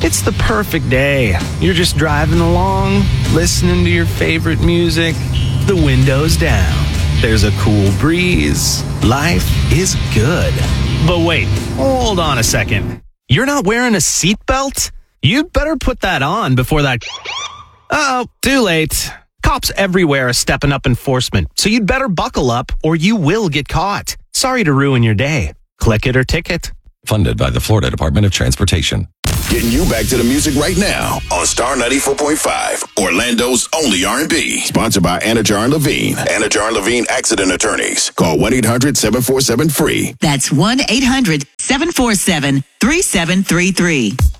It's the perfect day. You're just driving along, listening to your favorite music, the windows down. There's a cool breeze. Life is good. But wait, hold on a second. You're not wearing a seatbelt? You'd better put that on before that... Uh-oh, too late. Cops everywhere are stepping up enforcement, so you'd better buckle up or you will get caught. Sorry to ruin your day. Click it or ticket. Funded by the Florida Department of Transportation. Getting you back to the music right now on Star 94.5, Orlando's only R&B. Sponsored by Anajar and Levine. Anajar and Levine Accident Attorneys. Call 1-800-747-FREE. That's 1-800-747-3733.